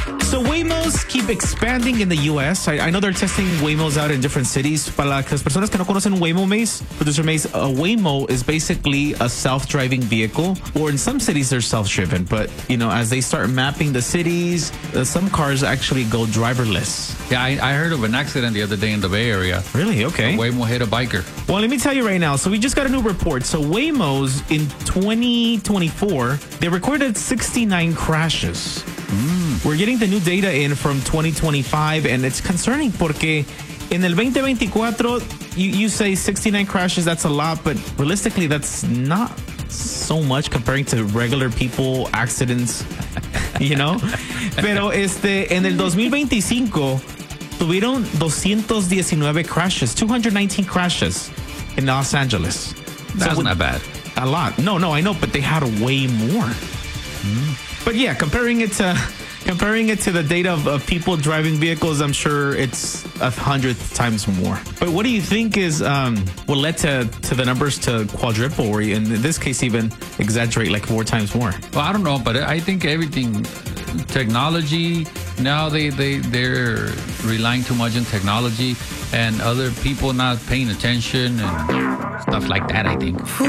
So Waymos keep expanding in the U.S. I know they're testing Waymos out in different cities. Para las personas que no conocen Waymo, Mace, producer Mace, a Waymo is basically a self-driving vehicle, or in some cities they're self-driven. But, you know, as they start mapping the cities, some cars actually go driverless. Yeah, I heard of an accident the other day in the Bay Area. Really? Okay. A Waymo hit a biker. Well, let me tell you right now. So we just got a new report. So Waymos in 2024, they recorded 69 crashes. We're getting the new data in from 2025, and it's concerning porque in el 2024, you say 69 crashes, that's a lot, but realistically, that's not so much comparing to regular people accidents, you know? Pero en el 2025, tuvieron 219 crashes, 219 crashes in Los Angeles. That's not bad. A lot. No, I know, but they had way more. But yeah, comparing it to the data of people driving vehicles, I'm sure it's 100 times more. But what do you think is what led to the numbers to quadruple, or in this case even exaggerate like 4 times more? Well, I don't know, but I think everything, technology, now they're relying too much on technology and other people not paying attention and stuff like that, I think.